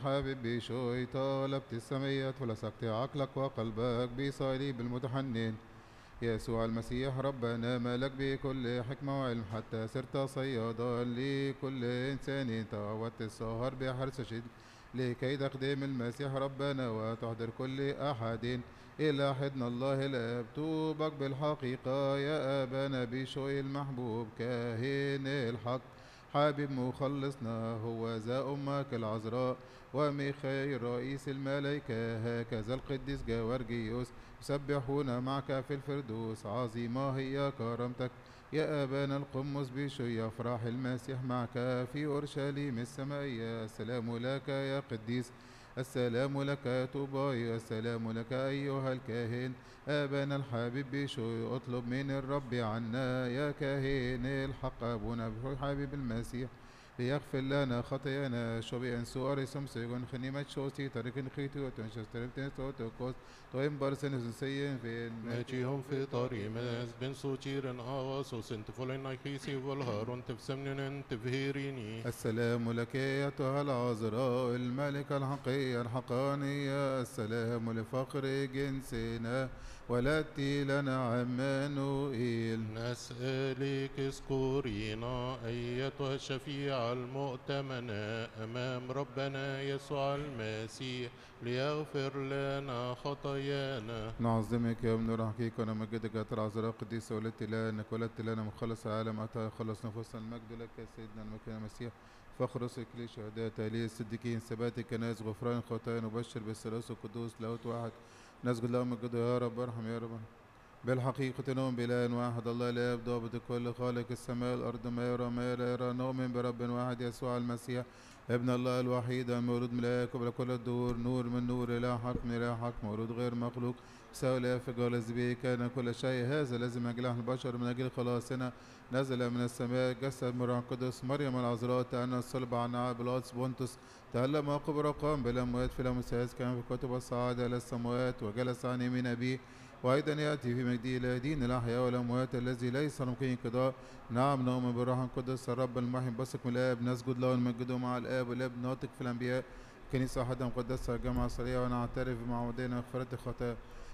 الحبيب بشوي طالبت السميات ولسقت عقلك وقلبك بصليب المتحنن يسوع المسيح ربنا ملك بكل حكمة وعلم حتى صرت صيادا لكل إنسان تعودت السهر بحرص شديد لكي تخدم المسيح ربنا وتحضر كل أحد إلى حضن الله الآب توبك بالحقيقة يا أبانا بشوي المحبوب كاهن الحق حبيب مخلصنا هو ذا أمك العذراء وميخائيل رئيس الملائكة هكذا القديس جوارجيوس يسبحون معك في الفردوس عظيمة هي كرامتك يا أبانا القمص بشوي أفراح المسيح معك في أورشليم السمائية السلام لك يا قديس السلام لك يا طوباي السلام لك أيها الكاهن أبانا الحبيب بشوي اطلب من الرب عنا يا كاهن الحق أبونا بشوي حبيب المسيح ليغفر لنا خطايانا شوبي ان سواري سمسيغون خنيمة شوستي تاركن خيتو وتنشستربتين توتوكوس توين بارسن سيين في ناجيهم في طريق ماس بن سوتيرن آواس وسنت فولين نايخيسي والهارون تفسمنن تفهيريني السلام لك يا أيتها العذراء الملكة الحقية الحقانية السلام لفقر جنسنا ولدتي لنا عمانوئيل نسألك اذكرينا أيتها الشفيعة المؤتمنة أمام ربنا يسوع المسيح ليغفر لنا خطايانا. نعظمك يا ابن روحك ونمجدك يا العذراء قديسة ولدت لنا انك ولدت لنا مخلص العالم اتى خلص نفوسنا المجد لك يا سيدنا المكان المسيح فاخرسك لي شهداء تالي الصديقين ثبات كناس غفران خطايا نبشر بالثالوث القدوس لاهوت واحد نسجد لهم مجد يا رب ارحم يا رب بالحقيقة نؤمن بإله واحد الله الآب ضابط الكل خالق السماء والأرض ما يرى ما لا يرى نؤمن برب واحد يسوع المسيح ابن الله الوحيد المولود من الآب قبل كل الدهور نور من نور إله حق من إله حق مولود غير مخلوق سوى لا يفجر به كان كل شيء هذا لازم من أجل البشر من أجل خلاصنا نزل من السماء جسد من روح القدس مريم العذراء تأنى الصلب عن بيلاطس بونتس تألم وقبر وقام بالأموات في الأمساس كان في كتب الصعاد إلى السماوات وجلس عن يمين أبيه وأيضا يأتي في مجده إلى دين الأحياء والأموات الذي ليس ممكن انقضاء نعم نؤمن بالروح القدس الرب المحي بثق من الآب نسجد له ونمجده مع الآب والابن ناطق في الأنبياء كنيسة واحدة مقدسة جامعة صريعة ونعترف بمعمودية مغفرة الخطايا